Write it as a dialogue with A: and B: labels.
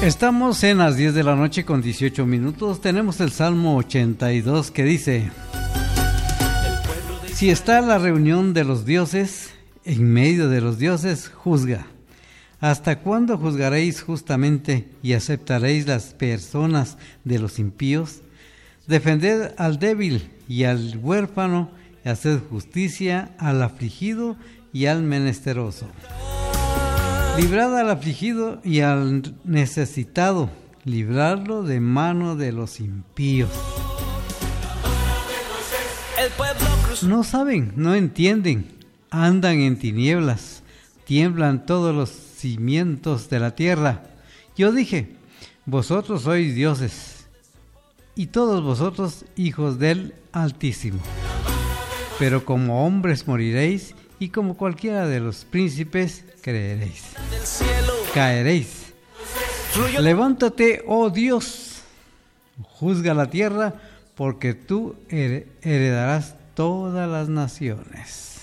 A: Estamos en las 10 de la noche con 18 minutos. Tenemos el Salmo 82 que dice: si está la reunión de los dioses, en medio de los dioses, juzga. ¿Hasta cuándo juzgaréis justamente y aceptaréis las personas de los impíos? Defended al débil y al huérfano, y haced justicia al afligido y al menesteroso. Librad al afligido y al necesitado, librarlo de mano de los impíos. No saben, no entienden, andan en tinieblas, tiemblan todos los cimientos de la tierra. Yo dije: vosotros sois dioses, y todos vosotros hijos del Altísimo. Pero como hombres moriréis, y como cualquiera de los príncipes caeréis. Levántate, oh Dios, juzga la tierra, porque tú heredarás todas las naciones.